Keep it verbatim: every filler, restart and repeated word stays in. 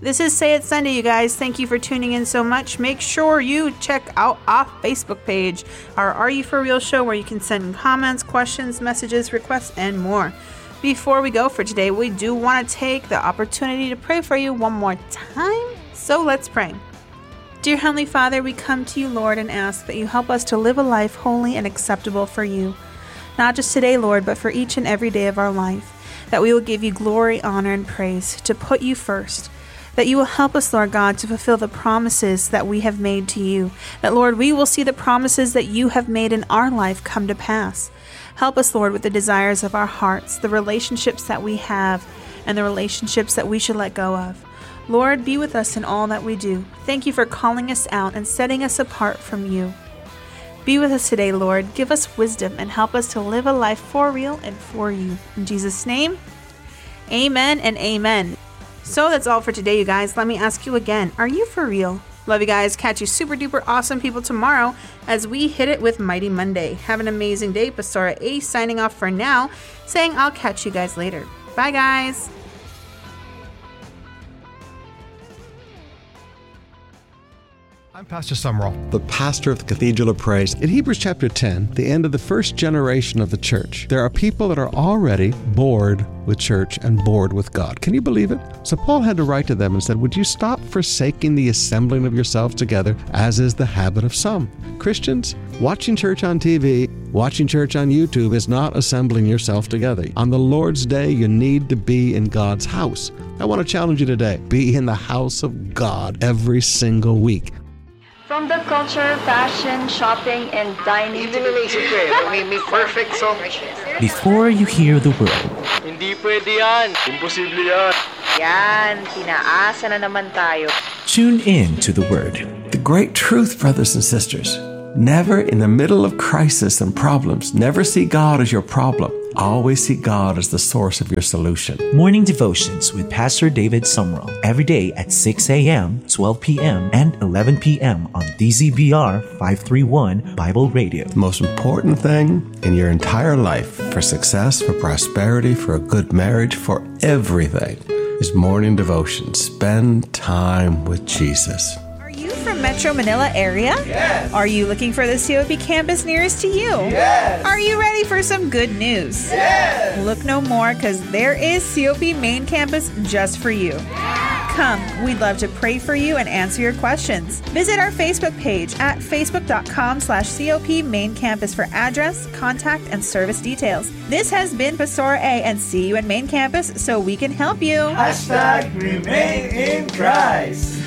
This is Say It Sunday, you guys. Thank you for tuning in so much. Make sure you check out our Facebook page, our Are You For Real show, where you can send comments, questions, messages, requests, and more. Before we go for today, we do want to take the opportunity to pray for you one more time. So let's pray. Dear Heavenly Father, we come to you, Lord, and ask that you help us to live a life holy and acceptable for you. Not just today, Lord, but for each and every day of our life. That we will give you glory, honor, and praise, to put you first. That you will help us, Lord God, to fulfill the promises that we have made to you. That, Lord, we will see the promises that you have made in our life come to pass. Help us, Lord, with the desires of our hearts, the relationships that we have, and the relationships that we should let go of. Lord, be with us in all that we do. Thank you for calling us out and setting us apart from you. Be with us today, Lord. Give us wisdom and help us to live a life for real and for you. In Jesus' name, amen and amen. So that's all for today, you guys. Let me ask you again, are you for real? Love you guys. Catch you super duper awesome people tomorrow as we hit it with Mighty Monday. Have an amazing day. Pastora A signing off for now, saying I'll catch you guys later. Bye, guys. I'm Pastor Sumrall, the pastor of the Cathedral of Praise. In Hebrews chapter ten, the end of the first generation of the church, there are people that are already bored with church and bored with God. Can you believe it? So Paul had to write to them and said, would you stop forsaking the assembling of yourselves together, as is the habit of some? Christians, watching church on T V, watching church on YouTube is not assembling yourself together. On the Lord's Day, you need to be in God's house. I want to challenge you today. Be in the house of God every single week. From the culture, fashion, shopping, and dining to the... May, may perfect song. Before you hear the word. Hindi pwede yan. Imposible yan. Yan, pinaasa na naman tayo. Tune in to the word. The great truth, brothers and sisters, never in the middle of crisis and problems, never see God as your problem. Always see God as the source of your solution. Morning devotions with Pastor David Sumrall. Every day at six a.m., twelve p.m., and eleven p.m. on D Z B R five thirty-one Bible Radio. The most important thing in your entire life, for success, for prosperity, for a good marriage, for everything, is morning devotion. Spend time with Jesus. From Metro Manila area? Yes. Are you looking for the C O P campus nearest to you? Yes. Are you ready for some good news? Yes. Look no more, because there is C O P Main Campus just for you. Come, we'd love to pray for you and answer your questions. Visit our Facebook page at facebook.com slash COP Main Campus for address, contact, and service details. This has been Pastora A, and see you in Main Campus so we can help you. Hashtag remain in Christ.